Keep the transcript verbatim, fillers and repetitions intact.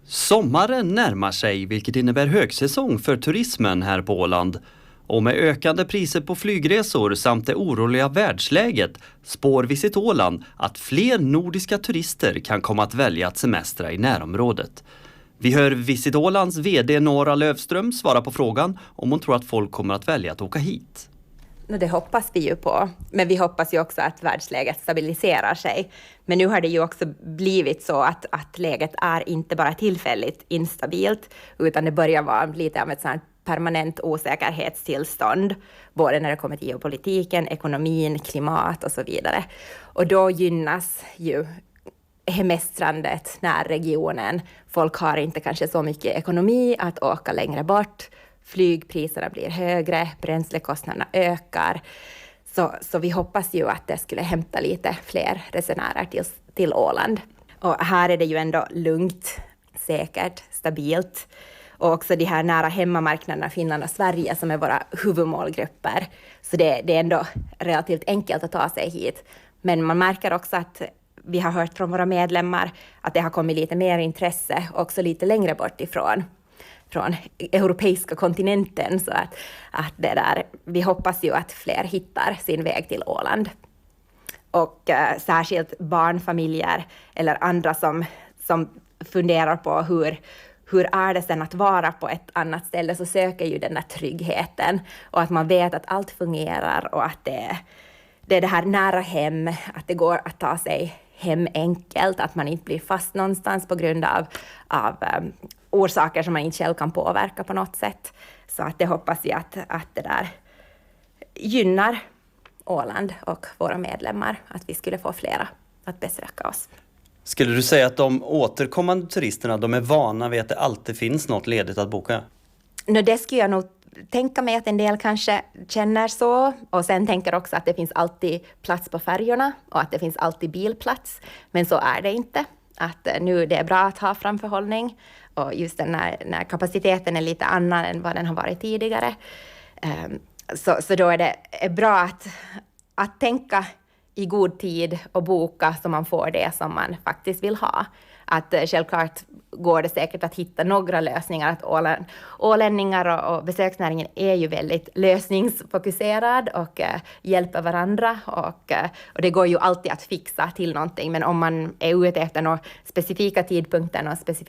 Sommaren närmar sig, vilket innebär högsäsong för turismen här på Åland. Och med ökande priser på flygresor samt det oroliga världsläget spår Visit Åland att fler nordiska turister kan komma att välja att semestra i närområdet. Vi hör Visit Ålands vd Nora Lövström svara på frågan om hon tror att folk kommer att välja att åka hit. Det hoppas vi ju på, men vi hoppas ju också att världsläget stabiliserar sig. Men nu har det ju också blivit så att, att läget är inte bara tillfälligt instabilt, utan det börjar vara lite av ett sånt permanent osäkerhetstillstånd, både när det kommer till geopolitiken, ekonomin, klimat och så vidare. Och då gynnas ju hemestrandet, närregionen. Folk har inte kanske så mycket ekonomi att åka längre bort. Flygpriserna blir högre, bränslekostnaderna ökar. Så, så vi hoppas ju att det skulle hämta lite fler resenärer till, till Åland. Och här är det ju ändå lugnt, säkert, stabilt. Och också de här nära hemmamarknaderna, Finland och Sverige, som är våra huvudmålgrupper. Så det, det är ändå relativt enkelt att ta sig hit. Men man märker också att vi har hört från våra medlemmar att det har kommit lite mer intresse också lite längre bort ifrån. från europeiska kontinenten, så att, att det där, vi hoppas ju att fler hittar sin väg till Åland. Och äh, särskilt barnfamiljer eller andra som, som funderar på hur, hur är det sen att vara på ett annat ställe, så söker ju den där tryggheten och att man vet att allt fungerar och att det, det är det här nära hem, att det går att ta sig hem enkelt, att man inte blir fast någonstans på grund av, av um, orsaker som man inte själv kan påverka på något sätt. Så att det hoppas jag att, att det där gynnar Åland och våra medlemmar, att vi skulle få flera att besöka oss. Skulle du säga att de återkommande turisterna, de är vana vid att det alltid finns något ledigt att boka? No, det skulle jag nog tänka mig att en del kanske känner så, och sen tänker också att det finns alltid plats på färjorna och att det finns alltid bilplats, men så är det inte. Att nu det är bra att ha framförhållning, och just den när, när kapaciteten är lite annan än vad den har varit tidigare. Um, så, så då är det är bra att, att tänka i god tid och boka så man får det som man faktiskt vill ha. Att uh, självklart går det säkert att hitta några lösningar. Att ålän, ålänningar och, och besöksnäringen är ju väldigt lösningsfokuserad och uh, hjälper varandra. Och, uh, och det går ju alltid att fixa till någonting. Men om man är ute efter några specifika tidpunkter och specifika